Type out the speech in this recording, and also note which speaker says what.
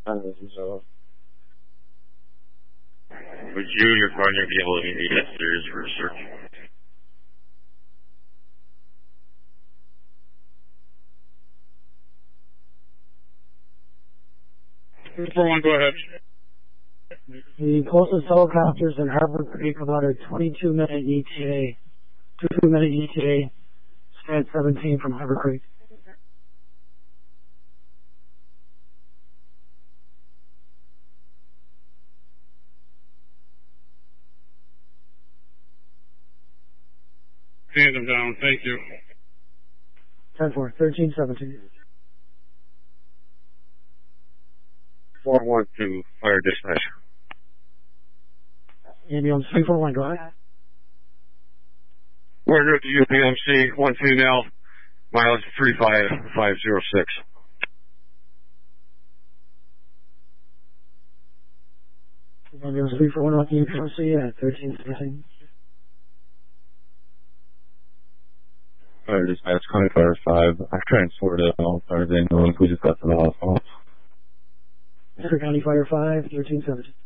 Speaker 1: So.
Speaker 2: Would you and your partner be able to meet the upstairs for a search?
Speaker 3: For one, go ahead.
Speaker 1: The closest helicopters in Harbor Creek about a 22-minute ETA. 2-minute ETA. Stand 17 from Harbor Creek.
Speaker 3: Stand them down. Thank you.
Speaker 1: 10-4, 1317.
Speaker 2: 412, fire dispatch.
Speaker 1: Ambulance 341, go ahead.
Speaker 2: We're at the UPMC, 1 female, mileage 35506.
Speaker 1: Ambulance 341 off the UPMC at 1317.
Speaker 4: Fire dispatch, County Fire 5. I've transported all fires ambulance. We just got to the hospital.
Speaker 1: County Fire 5, 1317.